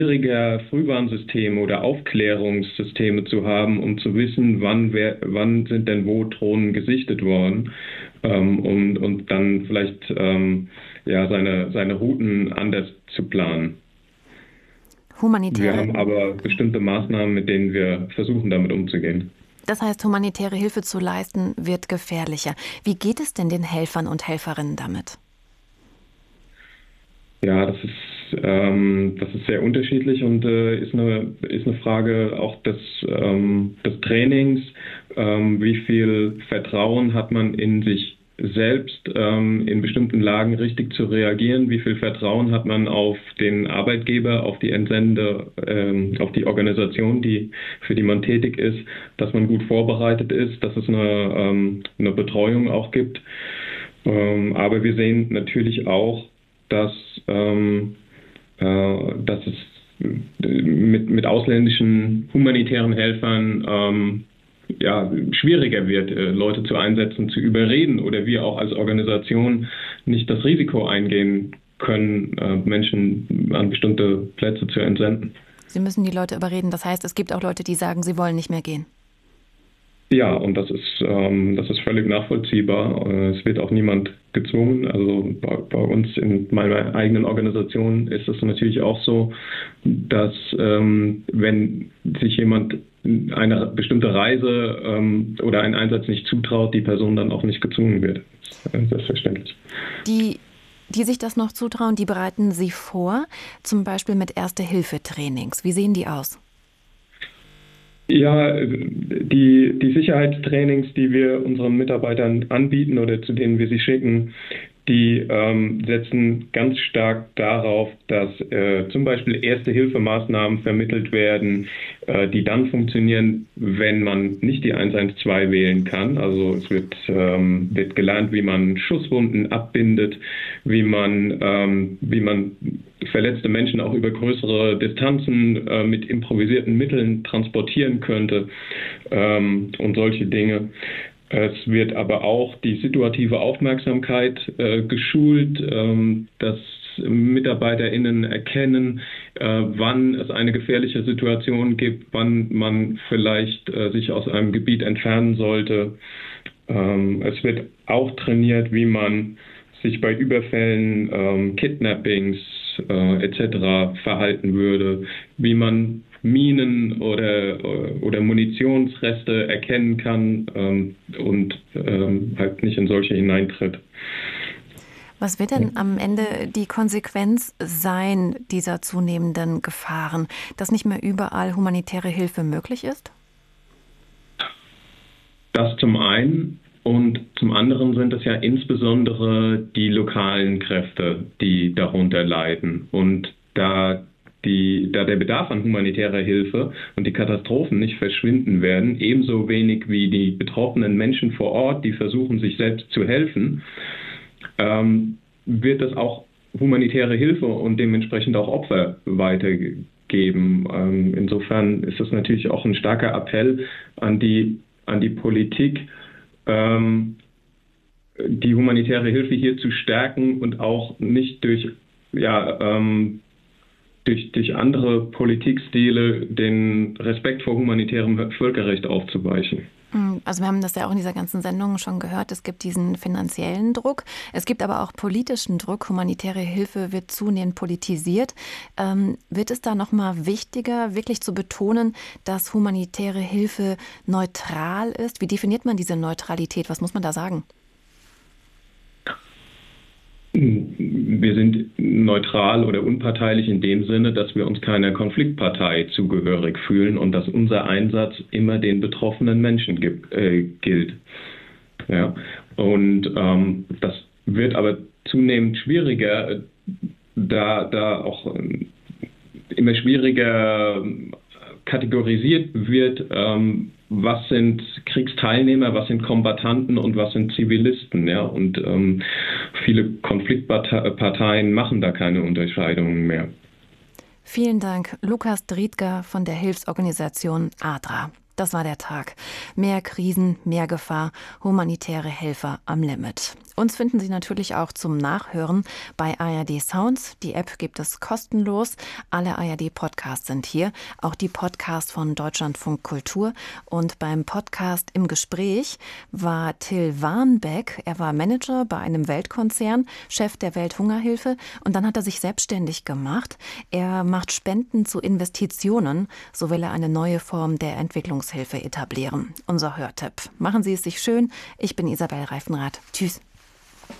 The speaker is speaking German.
schwieriger, Frühwarnsysteme oder Aufklärungssysteme zu haben, um zu wissen, wann sind denn wo Drohnen gesichtet worden, und dann vielleicht ja, seine Routen anders zu planen. Wir Humanitäre, haben aber bestimmte Maßnahmen, mit denen wir versuchen, damit umzugehen. das heißt, humanitäre Hilfe zu leisten, wird gefährlicher. Wie geht es denn den Helfern und Helferinnen damit? Ja, das ist sehr unterschiedlich und ist eine Frage auch des Trainings. Wie viel Vertrauen hat man in sich selbst, in bestimmten Lagen richtig zu reagieren? Wie viel Vertrauen hat man auf den Arbeitgeber, auf die Entsendende, auf die Organisation, für die man tätig ist, dass man gut vorbereitet ist, dass es eine Betreuung auch gibt? Aber wir sehen natürlich auch, dass, dass es mit ausländischen humanitären Helfern ja, schwieriger wird, Leute zu einsetzen, zu überreden oder wir auch als Organisation nicht das Risiko eingehen können, Menschen an bestimmte Plätze zu entsenden. Sie müssen die Leute überreden. Das heißt, es gibt auch Leute, die sagen, sie wollen nicht mehr gehen. Ja, und das ist völlig nachvollziehbar. Es wird auch niemand gezwungen. Also bei uns in meiner eigenen Organisation ist es natürlich auch so, dass wenn sich jemand eine bestimmte Reise oder einen Einsatz nicht zutraut, die Person dann auch nicht gezwungen wird. Das ist selbstverständlich. Die, die sich das noch zutrauen, die bereiten Sie vor, zum Beispiel mit Erste-Hilfe-Trainings. Wie sehen die aus? Ja, die Sicherheitstrainings, die wir unseren Mitarbeitern anbieten oder zu denen wir sie schicken, die setzen ganz stark darauf, dass zum Beispiel Erste-Hilfemaßnahmen vermittelt werden, die dann funktionieren, wenn man nicht die 112 wählen kann. Also es wird gelernt, wie man Schusswunden abbindet, wie man verletzte Menschen auch über größere Distanzen mit improvisierten Mitteln transportieren könnte, und solche Dinge. Es wird aber auch die situative Aufmerksamkeit geschult, dass MitarbeiterInnen erkennen, wann es eine gefährliche Situation gibt, wann man vielleicht sich aus einem Gebiet entfernen sollte. Es wird auch trainiert, wie man sich bei Überfällen, Kidnappings etc. verhalten würde, wie man Minen oder Munitionsreste erkennen kann, und halt nicht in solche hineintritt. Was wird denn am Ende die Konsequenz sein dieser zunehmenden Gefahren, dass nicht mehr überall humanitäre Hilfe möglich ist? Das zum einen. Und zum anderen sind es ja insbesondere die lokalen Kräfte, die darunter leiden. Und da der Bedarf an humanitärer Hilfe und die Katastrophen nicht verschwinden werden, ebenso wenig wie die betroffenen Menschen vor Ort, die versuchen, sich selbst zu helfen, wird es auch humanitäre Hilfe und dementsprechend auch Opfer weitergeben. Insofern ist es natürlich auch ein starker Appell an die Politik, die humanitäre Hilfe hier zu stärken und auch nicht durch andere Politikstile den Respekt vor humanitärem Völkerrecht aufzuweichen. Also wir haben das ja auch in dieser ganzen Sendung schon gehört. Es gibt diesen finanziellen Druck. Es gibt aber auch politischen Druck. Humanitäre Hilfe wird zunehmend politisiert. Wird es da noch mal wichtiger, wirklich zu betonen, dass humanitäre Hilfe neutral ist? Wie definiert man diese Neutralität? Was muss man da sagen? Wir sind neutral oder unparteilich in dem Sinne, dass wir uns keiner Konfliktpartei zugehörig fühlen und dass unser Einsatz immer den betroffenen Menschen gilt. Ja. Und das wird aber zunehmend schwieriger, da auch immer schwieriger kategorisiert wird, was sind Kriegsteilnehmer, was sind Kombattanten und was sind Zivilisten. Ja? Und viele Konfliktparteien machen da keine Unterscheidungen mehr. Vielen Dank, Lukas Driedger von der Hilfsorganisation ADRA. Das war der Tag. Mehr Krisen, mehr Gefahr, humanitäre Helfer am Limit. Uns finden Sie natürlich auch zum Nachhören bei ARD Sounds. Die App gibt es kostenlos. Alle ARD-Podcasts sind hier, auch die Podcasts von Deutschlandfunk Kultur. Und beim Podcast Im Gespräch war Till Warnbeck. Er war Manager bei einem Weltkonzern, Chef der Welthungerhilfe. Und dann hat er sich selbstständig gemacht. Er macht Spenden zu Investitionen. So will er eine neue Form der Entwicklungshilfe etablieren. Unser Hörtipp. Machen Sie es sich schön. Ich bin Isabel Reifenrath. Tschüss.